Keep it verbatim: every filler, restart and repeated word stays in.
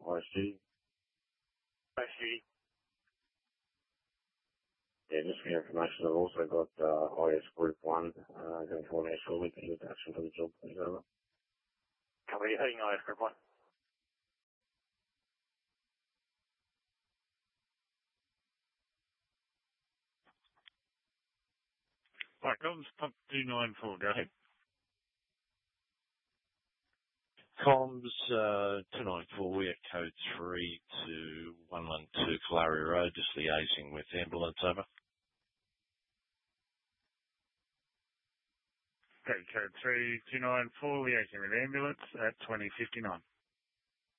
I S G. I S G. Yeah, just for your information, I've also got uh, I S Group one uh, going for an shortly. Can you action for the job, please? Over. Cover you heading I S Group one. Right, comms, pump two nine four, go ahead. Comms, uh, two nine four, we at code three to one one two Kalari Road, just liaising with ambulance, over. Okay, code three two nine four, liaising with ambulance at twenty fifty-nine.